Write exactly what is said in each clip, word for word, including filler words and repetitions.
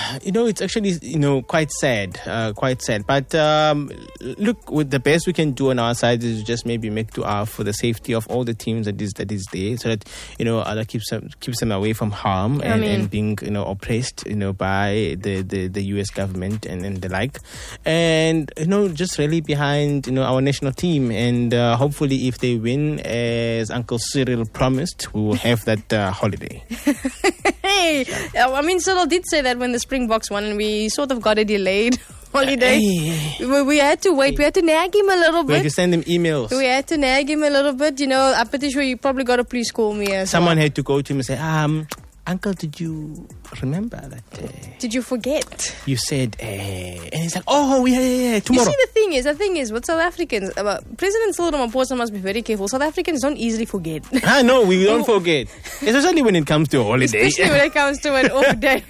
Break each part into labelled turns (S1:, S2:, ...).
S1: you know, it's actually, you know, quite sad, uh, quite sad. But um, look, with the best we can do on our side is just maybe make dua for the safety of all the teams that is that is there, so that, you know, Allah keeps them keeps them away from harm and, and being, you know, oppressed, you know, by the, the, the U S government and, and the like. And, you know, just rally behind, you know, our national team. And uh, hopefully if they win, as Uncle Cyril promised, we will have that uh, holiday.
S2: Hey, I mean, Cyril did say that when the Springboks won, and we sort of got a delayed holiday.
S1: Hey.
S2: We, we had to wait. We had to nag him a little bit.
S1: We had to send him emails.
S2: We had to nag him a little bit. You know, I'm pretty sure you probably got to please call me as
S1: Someone
S2: well.
S1: had to go to him and say, um, Uncle, did you remember that? Uh,
S2: Did you forget?
S1: you said, uh, and he's like, oh, yeah, yeah, yeah, tomorrow.
S2: You see, the thing is, the thing is, with South Africans, uh, President Cyril Ramaphosa must be very careful. South Africans don't easily forget.
S1: I know, we don't forget. Especially when it comes to a holiday.
S2: Especially when it comes to an off day.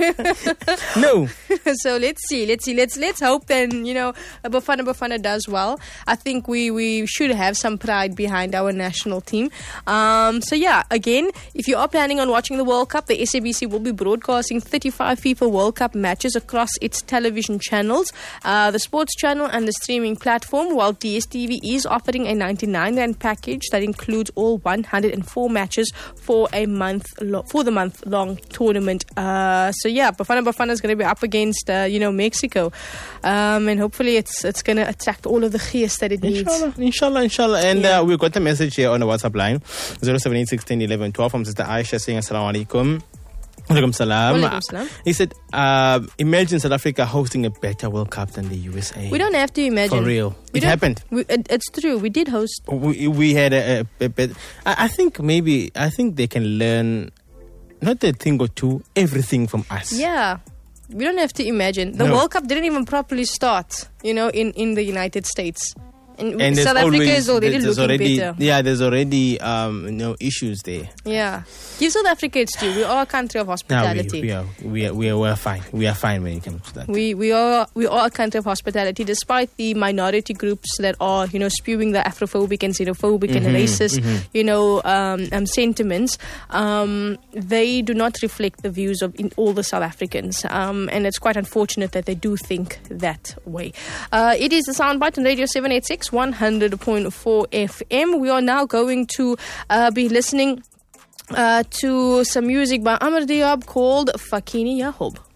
S1: No.
S2: So let's see, let's see, let's let's hope then, you know, Bafana Bafana does well. I think we, we should have some pride behind our national team. Um, so yeah, again, if you are planning on watching the World Cup, the S A B C will be broadcasting thirty-five FIFA World Cup matches across its television channels, uh, the sports channel and the streaming platform, while D S T V is offering a ninety-nine rand package that includes all one hundred four matches for a month lo- for the month long tournament. Uh, so yeah, Bafana Bafana is going to be up against uh, you know, Mexico, um, and hopefully it's it's going to attract all of the gears that it needs.
S1: Inshallah, inshallah, inshallah. And
S2: Yeah.
S1: uh, we've got a message here on the WhatsApp line, zero seven eight six one zero one one twelve from Sister Aisha saying Assalamu alaikum. Walaikum salam.
S2: Walaikum salam.
S1: He said, uh, imagine South Africa hosting a better World Cup than the U S A.
S2: We don't have to imagine.
S1: For real.
S2: We
S1: It
S2: don't-
S1: happened.
S2: We, it, it's true. We did host.
S1: We, we had a, a, a bit. I, I think maybe, I think they can learn not a thing or two, everything from us.
S2: Yeah. We don't have to imagine. The
S1: No.
S2: World Cup didn't even properly start, you know, in, in the United States. And,
S1: And there's
S2: South Africa
S1: always-
S2: is already
S1: there's
S2: looking
S1: already,
S2: better.
S1: Yeah, there's already um, you know, issues there.
S2: Yeah. Give South Africa its due. We are a country of
S1: Now we,
S2: hospitality.
S1: we are we are we are we're fine. We are fine when it comes to that.
S2: We we are we are a country of hospitality, despite the minority groups that are, you know, spewing the Afrophobic and xenophobic and racist, you know, um, um, sentiments. Um, they do not reflect the views of in all the South Africans, um, and it's quite unfortunate that they do think that way. Uh, it is the Soundbite on Radio seven eighty-six, one hundred point four F M. We are now going to uh, be listening uh, to some music by Amr Diab called Fakini Yahob.